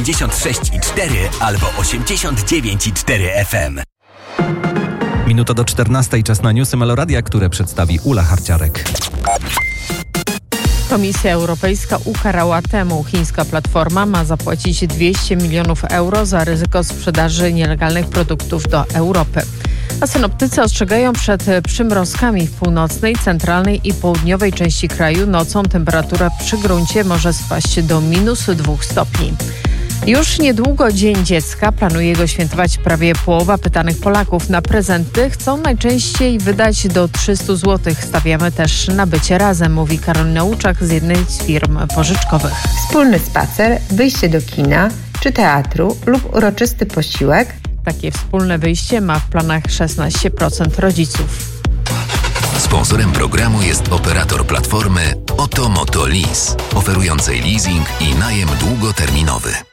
96,4 albo 89,4 FM. Minuta do 14, czas na newsy Meloradia, które przedstawi Ula Harciarek. Komisja Europejska ukarała Temu. Chińska platforma ma zapłacić 200 milionów euro za ryzyko sprzedaży nielegalnych produktów do Europy. A synoptycy ostrzegają przed przymrozkami w północnej, centralnej i południowej części kraju. Nocą temperatura przy gruncie może spaść do -2 stopni. Już niedługo Dzień Dziecka. Planuje go świętować prawie połowa pytanych Polaków. Na prezenty chcą najczęściej wydać do 300 zł. Stawiamy też na bycie razem, mówi Karolina Łuczak z jednej z firm pożyczkowych. Wspólny spacer, wyjście do kina czy teatru lub uroczysty posiłek. Takie wspólne wyjście ma w planach 16% rodziców. Sponsorem programu jest operator platformy Oto Moto Lease, oferującej leasing i najem długoterminowy.